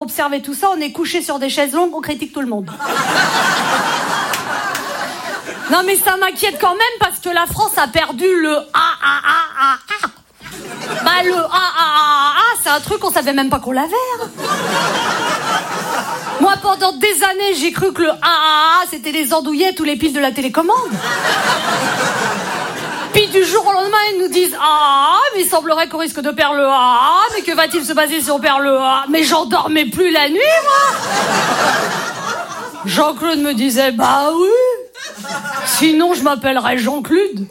observer tout ça, on est couché sur des chaises longues, on critique tout le monde. Non mais ça m'inquiète quand même parce que la France a perdu le A. Bah le A, c'est un truc qu'on savait même pas qu'on l'avait. Moi pendant des années j'ai cru que le A, c'était les andouillettes ou les piles de la télécommande. Puis du jour au lendemain ils nous disent mais il semblerait qu'on risque de perdre le A, mais que va-t-il se passer si on perd le A? Mais j'en dormais plus la nuit moi. Jean-Claude me disait bah oui. Sinon, je m'appellerais Jean-Claude.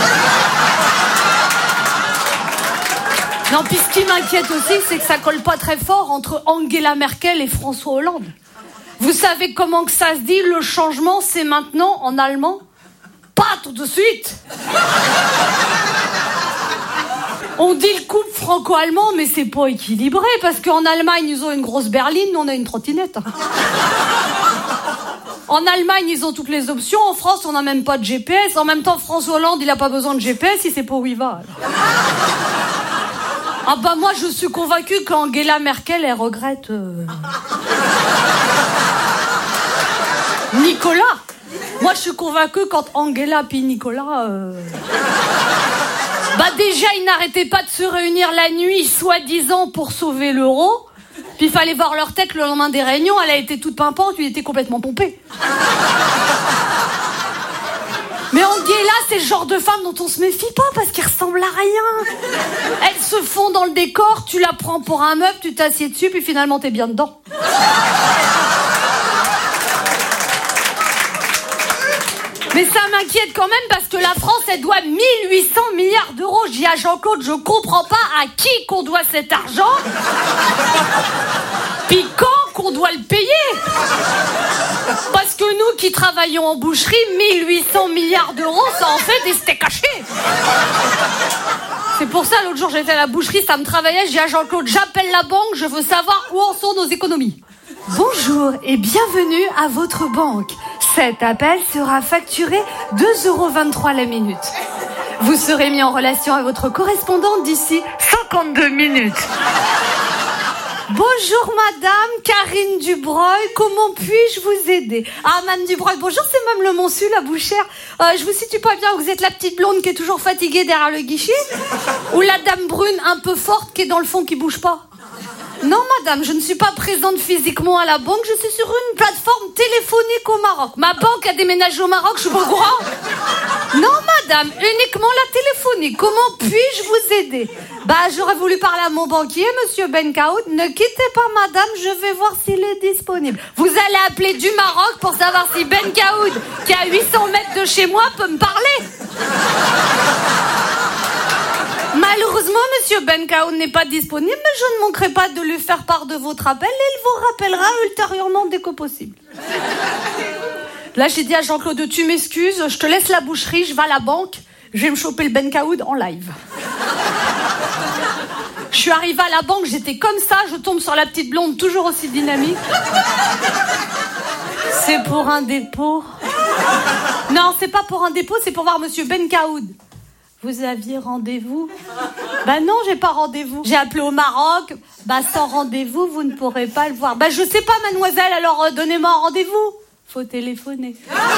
Non, puis ce qui m'inquiète aussi, c'est que ça colle pas très fort entre Angela Merkel et François Hollande. Vous savez comment que ça se dit, le changement, c'est maintenant, en allemand? Pas tout de suite. On dit le couple franco-allemand, mais c'est pas équilibré, parce qu'en Allemagne, ils ont une grosse berline, nous, on a une trottinette. En Allemagne, ils ont toutes les options. En France, on n'a même pas de GPS. En même temps, François Hollande, il n'a pas besoin de GPS, il sait pas où il va. Ah bah moi, je suis convaincue qu'Angela Merkel, elle regrette... Nicolas. Moi, je suis convaincue quand Angela puis Nicolas... Bah déjà, ils n'arrêtaient pas de se réunir la nuit, soi-disant, pour sauver l'euro. Puis il fallait voir leur tête le lendemain des réunions, elle a été toute pimpante, lui était complètement pompé. Mais Angela, c'est le genre de femme dont on se méfie pas parce qu'elle ressemble à rien. Elle se fond dans le décor, tu la prends pour un meuble, tu t'assieds dessus, puis finalement t'es bien dedans. Mais ça m'inquiète quand même parce que la France, elle doit 1800 milliards d'euros. Je dis à Jean-Claude, je comprends pas à qui qu'on doit cet argent. Puis quand qu'on doit le payer. Parce que nous qui travaillons en boucherie, 1800 milliards d'euros, ça en fait des steaks hachés. C'est pour ça, l'autre jour, j'étais à la boucherie, ça me travaillait. Je dis à Jean-Claude, j'appelle la banque, je veux savoir où en sont nos économies. Bonjour et bienvenue à votre banque. Cet appel sera facturé 2,23 € la minute. Vous serez mis en relation avec votre correspondante d'ici 52 minutes. Bonjour madame, Karine Dubreuil, comment puis-je vous aider? Ah madame Dubreuil, bonjour, c'est Mme Le Monsu, la bouchère. Je vous situe pas bien, vous êtes la petite blonde qui est toujours fatiguée derrière le guichet? Ou la dame brune un peu forte qui est dans le fond qui bouge pas? Non, madame, je ne suis pas présente physiquement à la banque, je suis sur une plateforme téléphonique au Maroc. Ma banque a déménagé au Maroc, je suis pas au courant. Non, madame, uniquement la téléphonique. Comment puis-je vous aider? Bah, j'aurais voulu parler à mon banquier, monsieur Benkaoud. Ne quittez pas, madame, je vais voir s'il est disponible. Vous allez appeler du Maroc pour savoir si Benkaoud, qui est à 800 mètres de chez moi, peut me parler. Malheureusement, monsieur Benkaoud n'est pas disponible, mais je ne manquerai pas de lui faire part de votre appel et il vous rappellera ultérieurement dès que possible. Là, j'ai dit à Jean-Claude, tu m'excuses, je te laisse la boucherie, je vais à la banque, je vais me choper le Benkaoud en live. Je suis arrivée à la banque, j'étais comme ça, je tombe sur la petite blonde, toujours aussi dynamique. C'est pour un dépôt. Non, c'est pas pour un dépôt, c'est pour voir monsieur Benkaoud. Vous aviez rendez-vous? Bah non, j'ai pas rendez-vous. J'ai appelé au Maroc. Bah sans rendez-vous, vous ne pourrez pas le voir. Bah je sais pas, mademoiselle, alors donnez-moi un rendez-vous. Faut téléphoner.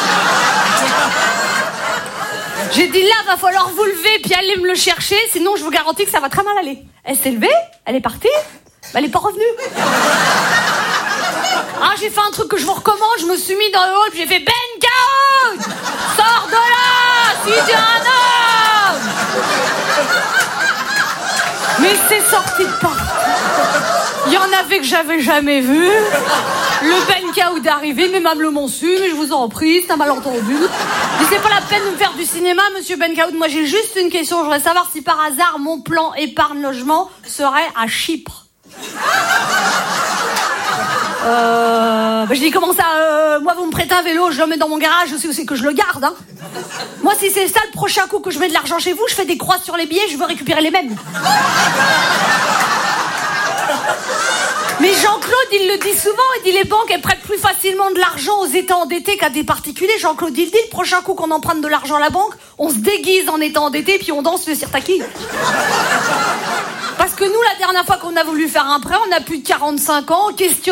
J'ai dit là, va falloir vous lever puis aller me le chercher, sinon je vous garantis que ça va très mal aller. Elle s'est levée, elle est partie, bah elle est pas revenue. Ah, j'ai fait un truc que je vous recommande, je me suis mis dans le hall, puis j'ai fait Benkaoud, sors de là, si tu es un homme. Mais c'est sorti de partout. Il y en avait que j'avais jamais vu. Le Benkaoud est arrivé, mais Mme Le Monsu, mais je vous en prie, c'est un malentendu. Mais c'est pas la peine de me faire du cinéma, monsieur Benkaoud. Moi, j'ai juste une question. Je voudrais savoir si par hasard mon plan épargne-logement serait à Chypre. Je dis comment ça, moi vous me prêtez un vélo, je le mets dans mon garage, je sais où c'est que je le garde, hein. Moi si c'est ça le prochain coup que je mets de l'argent chez vous, je fais des croix sur les billets, je veux récupérer les mêmes. Mais Jean-Claude il le dit souvent, il dit les banques elles prêtent plus facilement de l'argent aux États endettés qu'à des particuliers. Jean-Claude il dit le prochain coup qu'on emprunte de l'argent à la banque, on se déguise en état endetté puis on danse le sirtaki. Parce que nous la dernière fois qu'on a voulu faire un prêt, on a plus de 45 ans, question